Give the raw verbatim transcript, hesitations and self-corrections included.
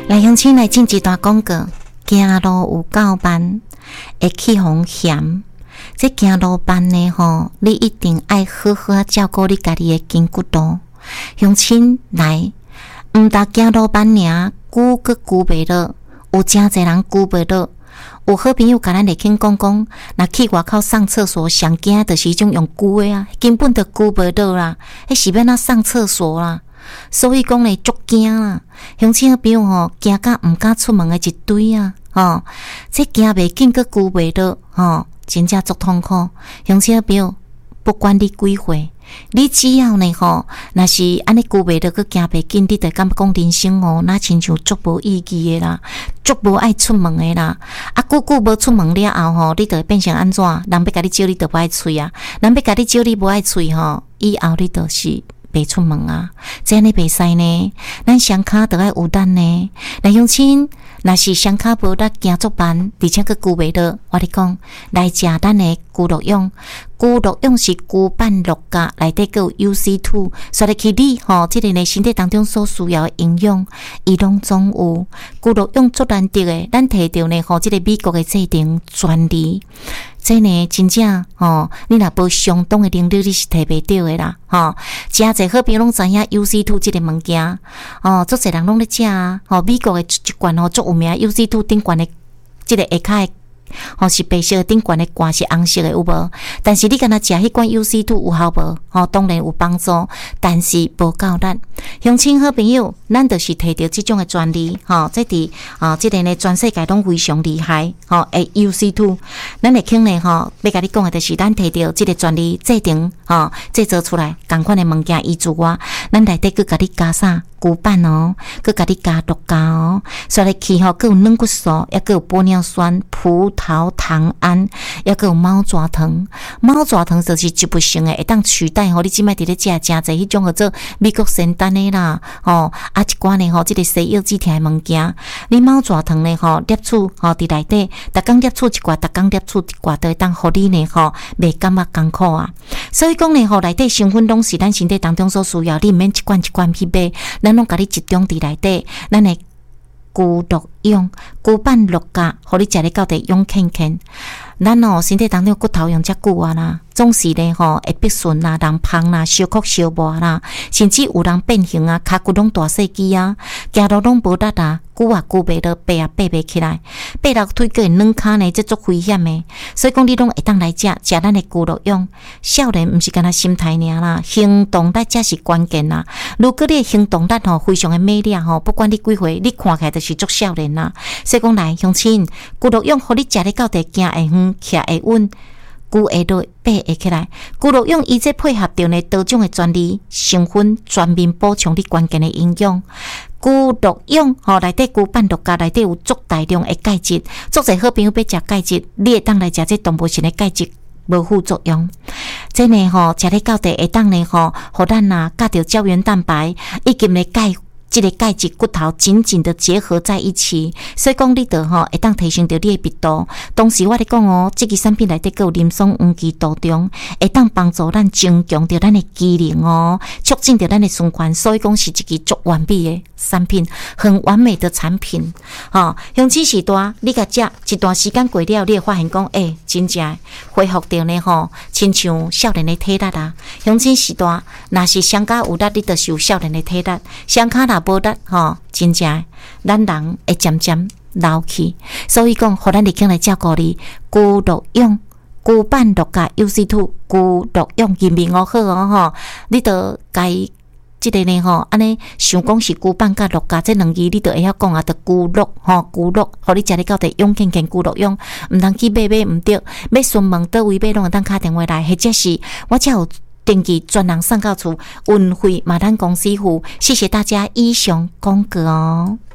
来乡亲来进一段广告，行路有够慢，会起风险。这行路慢呢吼，你一定爱好好照顾你家己的筋骨度。乡亲来，毋但行路慢尔，久阁久袂落，有真侪人久袂落。有好朋友甲咱来听讲讲，若去外口上厕所，上惊就是迄种用久的啊，根本就久袂落啦，迄是要哪上厕所啦。所以讲咧，足惊啦！乡亲朋友吼，惊甲毋敢出门的一堆啊！吼，这惊袂紧，阁久袂落，吼，真正足痛苦。乡亲朋友，不管你几岁，你只要呢吼，若是安尼久袂落，阁惊袂紧，你就感觉讲人生哦，那亲像足无意义的啦，足无爱出门的啦。啊，久久无出门了后吼，你就会变成安怎？人要甲你招，你就无爱喙啊；人要甲你招，你无爱喙吼，以后你就是袂出门啊，这样你袂使呢。咱双脚都要有力呢。来乡亲，若是双脚无力，行足慢，而且佫久袂落，我你讲来食咱的龟鹿蛹。龟鹿蛹是龟板鹿角内底佫有 U C 二， 所以去你吼，即个呢身体当中所需要的营养，伊拢总有。龟鹿蛹足难得的，咱摕到呢吼，即个美国的制定专利。这呢真正吼，你若无相当的能力，你是摕袂到的啦。吼，真侪好朋友拢知影 U C 二 即个物件，哦，足侪人拢咧食啊。吼，美国的一罐吼足有名 U C 二 顶罐的即个下骹的。吼是白色顶罐的罐是红色的有无？但是你敢若食迄罐 U C 二 有效无？吼，当然有帮助，但是无够力。乡亲好朋友，咱就是摕到即种的专利，吼，即伫啊，即个呢全世界拢非常厉害，吼，诶 U C 二， 咱会肯呢吼，要甲你讲的就是咱摕到即个专利制定，吼，制作出来共款的物件，依自我，咱内底佫甲你加啥？骨板哦，佮甲你加鹿角哦，所以去吼，佮有软骨素，也佮有玻尿酸、葡萄糖胺，也佮有猫爪糖。猫爪糖就是植物性的，会当取代吼你即摆伫咧食真侪迄种叫做美国仙丹的啦，吼啊一寡呢吼，即个西药止痛的物件。你猫爪糖呢吼，摄取吼伫内底，逐工摄取一寡，逐工摄取一寡，都会当互你呢吼，袂感觉艰苦啊。所以讲呢吼，内底成分拢是咱身体当中所需要，你毋免一罐一罐去买。咱拢甲你集中伫内底，咱的龟鹿蛹、龟板鹿角，互你食咧到底勇健健。咱哦身体当中骨头用遮久啊啦，总是咧吼会逼顺啦、人胖啦、小哭小磨啦，甚至有人变形啊，骹骨拢大细肌啊，行路拢无力啊，久啊久袂落，爬啊爬袂起来，爬落腿个软骹呢，这足危险的。所以讲你拢会当来食食咱的龟鹿蛹。少年毋是干那心态尔啦，行动力才是关键啦。如果你的行动力吼非常的美丽吼，不管你几岁，你看起来就是足少年啦。所以讲来乡亲，龟鹿蛹互你食咧到底行会远。徛会稳，久会落，爬会起来。龟鹿蛹伊这配合着呢多种的专利成分，全面补充你关键的营养。龟鹿蛹吼内底龟板鹿角内底有足大量的钙质，足侪好朋友要食钙质，你会当来食这动物性的钙质。无副作用，这呢吼食咧到底会当呢吼，互咱啊甲着胶原蛋白以及呢钙。这个钙质骨头紧紧的结合在一起，所以讲你得吼会当提升到你的密度。同时我咧讲哦，这个产品内底佫有林松黄芪多中，会当帮助咱增强到咱的机能哦，促进到咱的循环。所以讲是一个足完美的产品，很完美的产品。吼、哦，用此时段你甲食一段时间过了，你会发现讲，诶、欸，真正恢复到呢吼，亲像少年的体力啊。用此时段，若是双脚有力，你就是有少年的体力；双脚若无力吼，真正咱人会渐渐老去，所以讲，互咱立刻来照顾你。龟鹿蛹、龟板鹿角 U C 二、龟鹿蛹人面哦好哦吼，你得该即个呢吼，安尼想讲是龟板甲鹿角这两字，你得会晓讲啊，得龟鹿吼，龟鹿，互你食咧到底勇健健龟鹿蛹，毋通去买买毋对，要询问倒位买拢会当打电话来，或者是我才有。登记专人送到厝，运费嘛咱公司付。谢谢大家以上广告哦。